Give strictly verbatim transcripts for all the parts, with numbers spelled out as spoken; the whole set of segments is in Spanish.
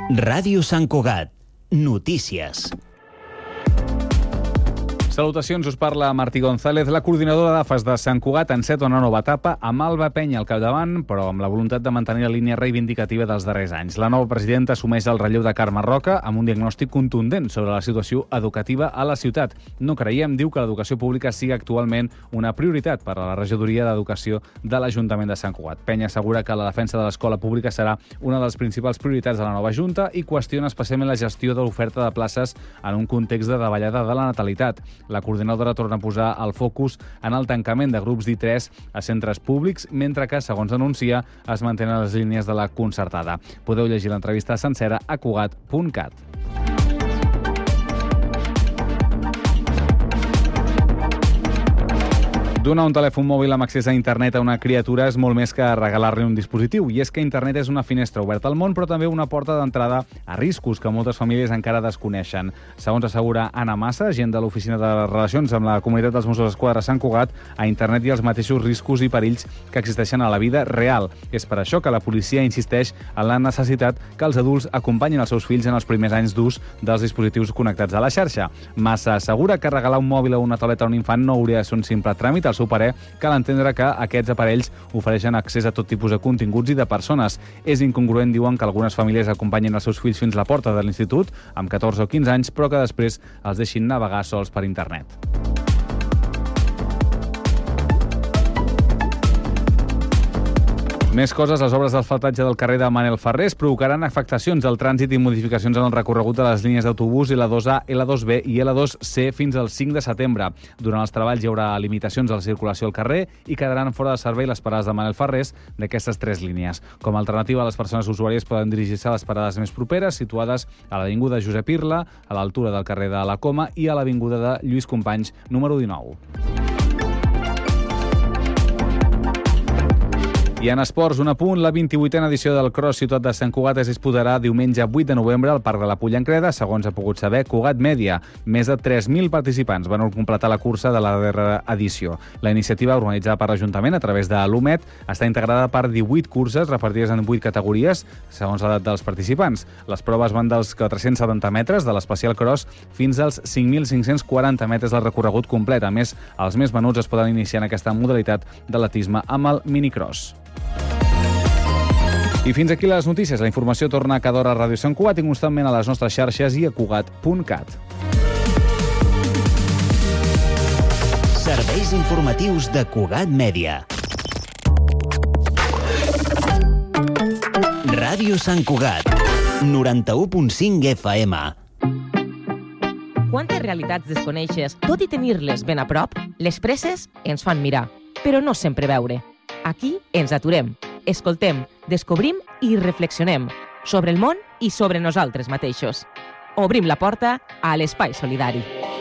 Ràdio Sant Cugat. Notícies. Salutacions, us parla Martí González. La coordinadora d'A F A S de Sant Cugat enceta una nova etapa amb Alba Penya al capdavant, però amb la voluntat de mantenir la línia reivindicativa dels darrers anys. La nova presidenta assumeix el relleu de Carme Roca amb un diagnòstic contundent sobre la situació educativa a la ciutat. No creiem, diu, que l'educació pública sigui actualment una prioritat per a la regidoria d'Educació de l'Ajuntament de Sant Cugat. Penya assegura que la defensa de l'escola pública serà una de les principals prioritats de la nova Junta i qüestiona especialment la gestió de l'oferta de places en un context de davallada de la natalitat. La coordinadora torna a posar el focus en el tancament de grups d'I tres a centres públics, mentre que, segons denuncia, es mantenen les línies de la concertada. Podeu llegir l'entrevista sencera a cugat punt cat. Donar un telèfon mòbil amb accés a internet a una criatura és molt més que regalar-li un dispositiu. I és que internet és una finestra oberta al món, però també una porta d'entrada a riscos que moltes famílies encara desconeixen. Segons assegura Anna Massa, agent de l'Oficina de Relacions amb la Comunitat dels Mossos d'Esquadra Sant Cugat, a internet hi ha els mateixos riscos i perills que existeixen a la vida real. És per això que la policia insisteix en la necessitat que els adults acompanyin els seus fills en els primers anys d'ús dels dispositius connectats a la xarxa. Massa assegura que regalar un mòbil o una tauleta a un infant no hauria de ser un simple tràmit. Al seu parer, cal entendre que aquests aparells ofereixen accés a tot tipus de continguts i de persones. És incongruent, diuen, que algunes famílies acompanyin els seus fills fins a la porta de l'institut amb catorze o quinze anys, però que després els deixin navegar sols per internet. Més coses, les obres d'asfaltatge del carrer de Manel Ferrés provocaran afectacions al trànsit i modificacions en el recorregut de les línies d'autobús L dos A, L dos B i L dos C fins al cinc de setembre. Durant els treballs hi haurà limitacions a la circulació al carrer i quedaran fora de servei les parades de Manel Ferrés d'aquestes tres línies. Com a alternativa, les persones usuàries poden dirigir-se a les parades més properes, situades a l'avinguda Josep Irla, a l'altura del carrer de la Coma i a l'avinguda de Lluís Companys, número dinou. I en esports, un apunt, la vint-i-vuitena edició del Cross Ciutat de Sant Cugat es disputarà diumenge vuit de novembre al Parc de la Pollancreda, segons ha pogut saber Cugat Mèdia. Més de tres mil participants van completar la cursa de la darrera edició. La iniciativa, organitzada per l'Ajuntament a través de l'U M E T, està integrada per divuit curses repartides en vuit categories, segons l'edat dels participants. Les proves van dels quatre-cents setanta metres de l'Especial Cross fins als cinc mil cinc-cents quaranta metres del recorregut complet. A més, els més menuts es poden iniciar en aquesta modalitat d'atletisme amb el minicross. I fins aquí les notícies. La informació torna cada hora a Ràdio Sant Cugat i constantment a les nostres xarxes i a cugat punt cat. Serveis informatius de Cugat Mèdia. Ràdio Sant Cugat, noranta-u punt cinc F M. Quantes realitats desconeixes, tot i tenir-les ben a prop? Les presses ens fan mirar, però no sempre veure. Aquí ens aturem, escoltem, descobrim i reflexionem sobre el món i sobre nosaltres mateixos. Obrim la porta a l'Espai Solidari.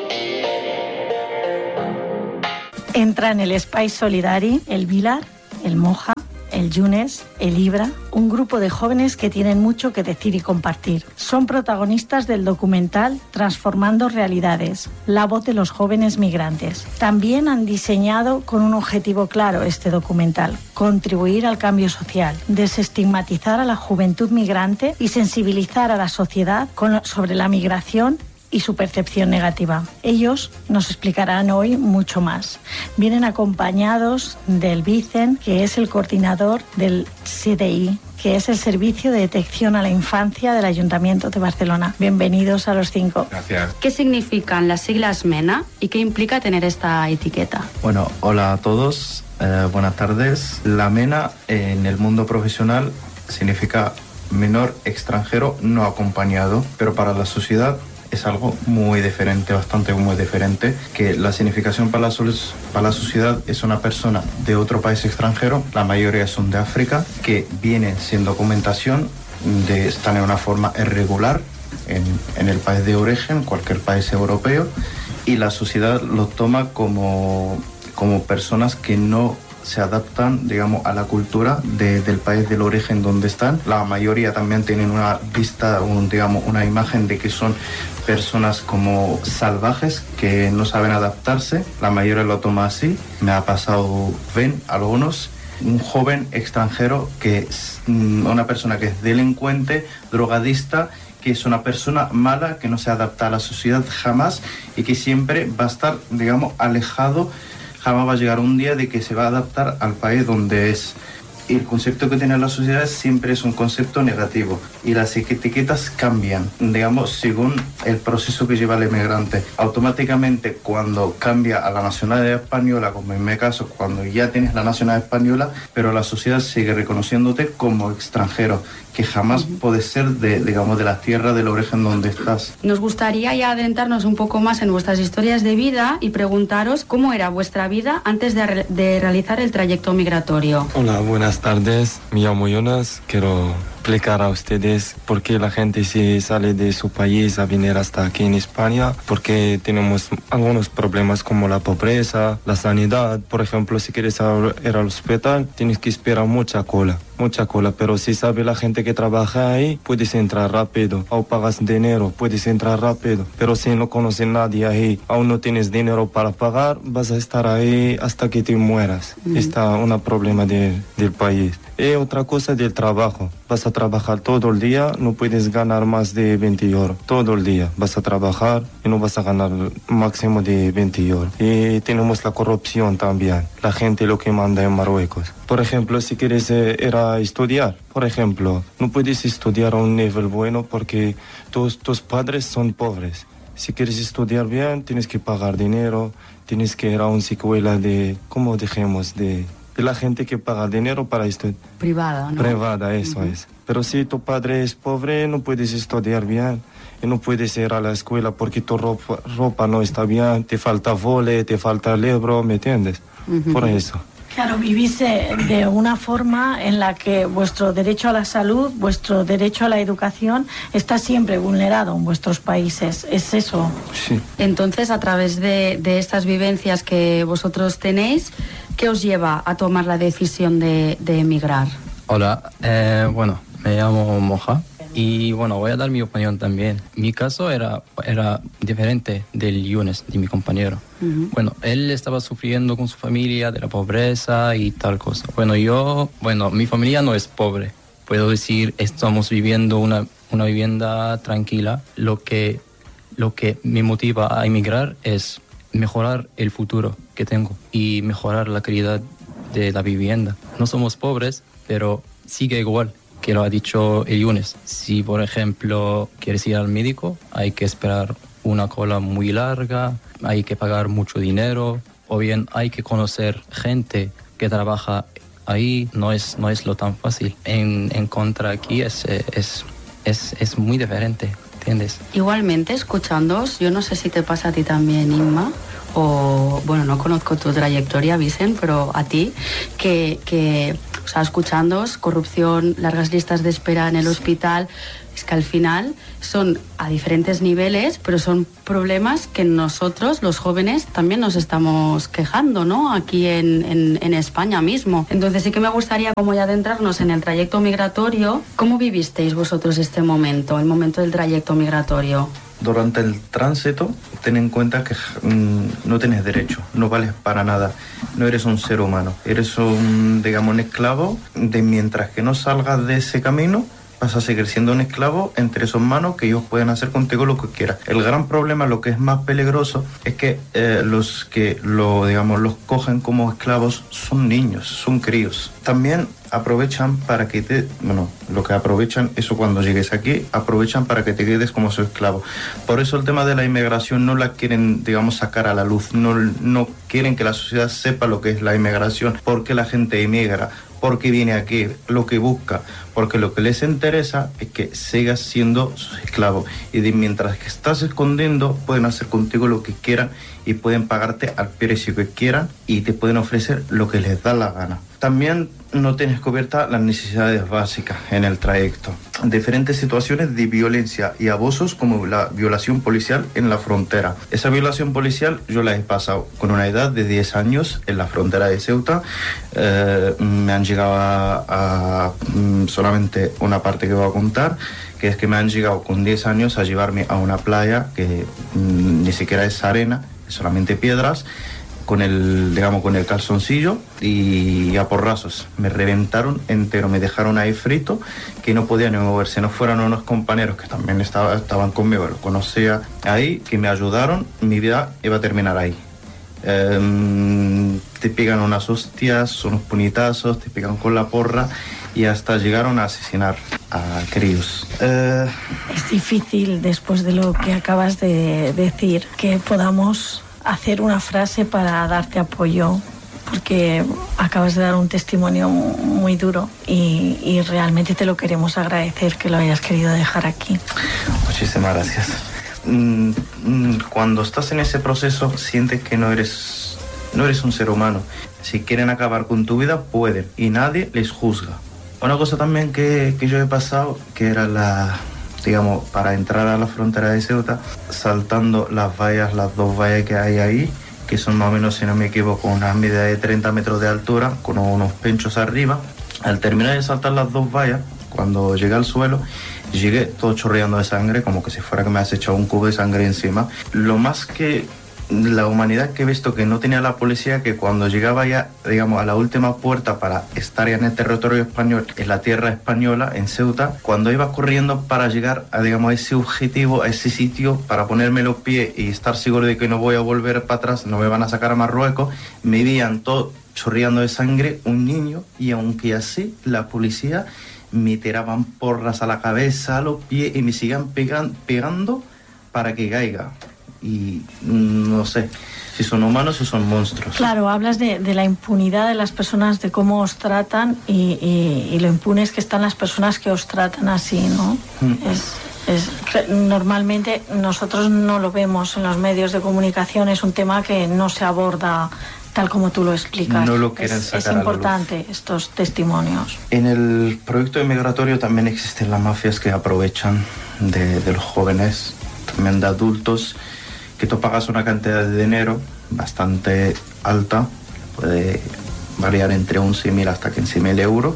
Entra en el Espai Solidari el Vilar, el Moja, el Yunes, el Ibra, un grupo de jóvenes que tienen mucho que decir y compartir. Son protagonistas del documental Transformando Realidades, la voz de los jóvenes migrantes. También han diseñado con un objetivo claro este documental: contribuir al cambio social, desestigmatizar a la juventud migrante y sensibilizar a la sociedad con, sobre la migración y su percepción negativa. Ellos nos explicarán hoy mucho más. Vienen acompañados del Vicen, que es el coordinador del C D I, que es el Servicio de Detección a la Infancia del Ayuntamiento de Barcelona. Bienvenidos a los cinco. Gracias. ¿Qué significan las siglas MENA y qué implica tener esta etiqueta? Bueno, hola a todos, eh, buenas tardes. La MENA en el mundo profesional significa menor extranjero no acompañado, pero para la sociedad es algo muy diferente, bastante muy diferente, que la significación para la, para la sociedad es una persona de otro país extranjero, la mayoría son de África, que vienen sin documentación, de, están en una forma irregular en, en el país de origen, cualquier país europeo, y la sociedad los toma como, como personas que no se adaptan, digamos, a la cultura de, del país del origen donde están. La mayoría también tienen una vista, un, digamos, una imagen de que son personas como salvajes que no saben adaptarse. La mayoría lo toma así. Me ha pasado, ven, algunos un joven extranjero que es una persona que es delincuente, drogadista, que es una persona mala, que no se adapta a la sociedad jamás y que siempre va a estar, digamos, alejado, jamás va a llegar un día de que se va a adaptar al país donde es. Y el concepto que tiene la sociedad siempre es un concepto negativo y las etiquetas cambian, digamos, según el proceso que lleva el emigrante. Automáticamente, cuando cambia a la nacionalidad española, como en mi caso, cuando ya tienes la nacionalidad española, pero la sociedad sigue reconociéndote como extranjero, que jamás uh-huh. puedes ser de, digamos, de la tierra del origen donde estás. Nos gustaría ya adentrarnos un poco más en vuestras historias de vida y preguntaros cómo era vuestra vida antes de, re- de realizar el trayecto migratorio. Hola, buenas tardes. Me llamo Jonas. Quiero explicar a ustedes por qué la gente se sale de su país a venir hasta aquí en España, porque tenemos algunos problemas como la pobreza, la sanidad. Por ejemplo, si quieres ir al hospital, tienes que esperar mucha cola, mucha cola, pero si sabe la gente que trabaja ahí, puedes entrar rápido, o pagas dinero, puedes entrar rápido, pero si no conoces a nadie ahí, aún no tienes dinero para pagar, vas a estar ahí hasta que te mueras. Mm. Está un problema de, del país. Y otra cosa del trabajo, vas a trabajar todo el día, no puedes ganar más de veinte euros, todo el día vas a trabajar y no vas a ganar máximo de veinte euros. Y tenemos la corrupción también, la gente lo que manda en Marruecos. Por ejemplo, si quieres eh, ir a estudiar, por ejemplo, no puedes estudiar a un nivel bueno porque tus, tus padres son pobres. Si quieres estudiar bien, tienes que pagar dinero, tienes que ir a una escuela de, ¿cómo dijimos? De... de la gente que paga dinero para estudiar. Privada, ¿no? Privada, eso uh-huh. es. Pero si tu padre es pobre, no puedes estudiar bien y no puedes ir a la escuela porque tu ropa, ropa no está bien, te falta vole, te falta libro, ¿me entiendes? Uh-huh. Por eso. Claro, vivís de una forma en la que vuestro derecho a la salud, vuestro derecho a la educación está siempre vulnerado en vuestros países. ¿Es eso? Sí. Entonces, a través de, de estas vivencias que vosotros tenéis, ¿qué os lleva a tomar la decisión de, de emigrar? Hola, eh, bueno, me llamo Moja. Y bueno, voy a dar mi opinión también. Mi caso era, era diferente del Younes, de mi compañero. Uh-huh. Bueno, él estaba sufriendo con su familia de la pobreza y tal cosa. Bueno, yo, bueno, mi familia no es pobre. Puedo decir, estamos viviendo una, una vivienda tranquila. Lo que, lo que me motiva a emigrar es mejorar el futuro que tengo y mejorar la calidad de la vivienda. No somos pobres, pero sigue igual que lo ha dicho el Younes. Si, por ejemplo, quieres ir al médico, hay que esperar una cola muy larga, hay que pagar mucho dinero, o bien hay que conocer gente que trabaja ahí. No es, no es lo tan fácil. En, en contra aquí es, es, es, es muy diferente, ¿entiendes? Igualmente, escuchándoos, yo no sé si te pasa a ti también, Inma, o, bueno, no conozco tu trayectoria, Vicen, pero a ti, que... que o sea, escuchándoos, corrupción, largas listas de espera en el hospital, es que al final son a diferentes niveles, pero son problemas que nosotros, los jóvenes, también nos estamos quejando, ¿no? Aquí en, en, en España mismo. Entonces sí que me gustaría, como ya adentrarnos en el trayecto migratorio, ¿cómo vivisteis vosotros este momento, el momento del trayecto migratorio? Durante el tránsito, ten en cuenta que mmm, no tienes derecho, no vales para nada, no eres un ser humano, eres un, digamos, un esclavo, de mientras que no salgas de ese camino, vas a seguir siendo un esclavo entre esos manos que ellos pueden hacer contigo lo que quieran. El gran problema, lo que es más peligroso, es que eh, los que lo, digamos, los cogen como esclavos son niños, son críos. También aprovechan para que te... Bueno, lo que aprovechan, eso cuando llegues aquí, aprovechan para que te quedes como su esclavo. Por eso el tema de la inmigración no la quieren, digamos, sacar a la luz. No, no quieren que la sociedad sepa lo que es la inmigración, por qué la gente emigra, por qué viene aquí, lo que busca. Porque lo que les interesa es que sigas siendo sus esclavos. Y de mientras que estás escondiendo, pueden hacer contigo lo que quieran y pueden pagarte al precio que quieran y te pueden ofrecer lo que les da la gana. También no tienes cubiertas las necesidades básicas en el trayecto. Diferentes situaciones de violencia y abusos, como la violación policial en la frontera. Esa violación policial yo la he pasado con una edad de diez años en la frontera de Ceuta. Eh, me han llegado a, a solamente una parte que voy a contar, que es que me han llegado con diez años a llevarme a una playa que mm, ni siquiera es arena, es solamente piedras, con el, digamos, con el calzoncillo y a porrazos. Me reventaron entero, me dejaron ahí frito, que no podía ni moverse. No fueran unos compañeros que también estaba, estaban conmigo, los conocía ahí, que me ayudaron, mi vida iba a terminar ahí. Eh, te pegan unas hostias, unos puñetazos, te pegan con la porra y hasta llegaron a asesinar a críos. Eh... Es difícil, después de lo que acabas de decir, que podamos hacer una frase para darte apoyo, porque acabas de dar un testimonio muy duro y, y realmente te lo queremos agradecer que lo hayas querido dejar aquí. Muchísimas gracias. Cuando estás en ese proceso sientes que no eres, no eres un ser humano. Si quieren acabar con tu vida, pueden, y nadie les juzga. Una cosa también que, que yo he pasado, que era la... digamos, para entrar a la frontera de Ceuta, saltando las vallas, las dos vallas que hay ahí, que son más o menos, si no me equivoco, una medida de treinta metros de altura, con unos penchos arriba. Al terminar de saltar las dos vallas, cuando llegué al suelo, llegué todo chorreando de sangre, como que si fuera que me has echado un cubo de sangre encima. Lo más que la humanidad que he visto que no tenía la policía, que cuando llegaba ya, digamos, a la última puerta para estar ya en el territorio español, en la tierra española, en Ceuta, cuando iba corriendo para llegar a, digamos, a ese objetivo, a ese sitio, para ponerme los pies y estar seguro de que no voy a volver para atrás, no me van a sacar a Marruecos, me veían todo chorreando de sangre, un niño, y aunque así, la policía me tiraban porras a la cabeza, a los pies, y me sigan pegan, pegando para que caiga. Y no sé si son humanos o son monstruos. Claro, hablas de, de la impunidad de las personas, de cómo os tratan y, y, y lo impunes que están las personas que os tratan así, ¿no? Mm. Es, es, normalmente nosotros no lo vemos en los medios de comunicación, es un tema que no se aborda tal como tú lo explicas. No lo quieren es, sacar es a la importante luz. Estos testimonios. En el proyecto inmigratorio también existen las mafias que aprovechan de, de los jóvenes, también de adultos, que tú pagas una cantidad de dinero bastante alta, puede variar entre once mil hasta quince mil euros,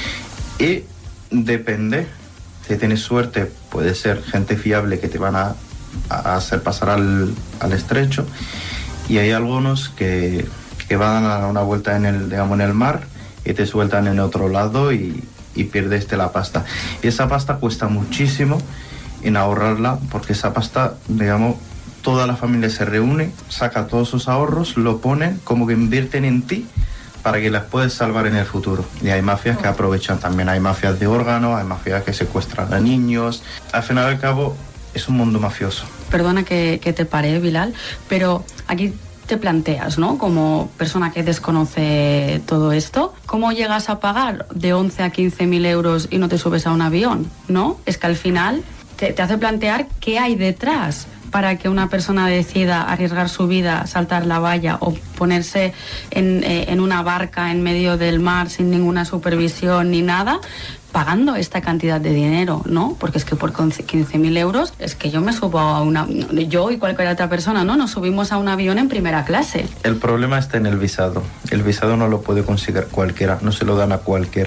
y depende, si tienes suerte, puede ser gente fiable que te van a, a hacer pasar al, al estrecho, y hay algunos que, que van a dar una vuelta en el, digamos, en el mar y te sueltan en otro lado y, y pierdes la pasta. Y esa pasta cuesta muchísimo en ahorrarla, porque esa pasta, digamos, toda la familia se reúne, saca todos sus ahorros, lo ponen, como que invierten en ti para que las puedas salvar en el futuro. Y hay mafias que aprovechan también, hay mafias de órganos, hay mafias que secuestran a niños. Al final y al cabo, es un mundo mafioso. Perdona que, que te pare, Bilal, pero aquí te planteas, ¿no? Como persona que desconoce todo esto, ¿cómo llegas a pagar de once a quince mil euros y no te subes a un avión, ¿no? Es que al final te, te hace plantear qué hay detrás para que una persona decida arriesgar su vida, saltar la valla o ponerse en, eh, en una barca en medio del mar sin ninguna supervisión ni nada, pagando esta cantidad de dinero, ¿no? Porque es que por quince mil euros es que yo me subo a una... Yo y cualquier otra persona, ¿no? Nos subimos a un avión en primera clase. El problema está en el visado. El visado no lo puede conseguir cualquiera, no se lo dan a cualquiera.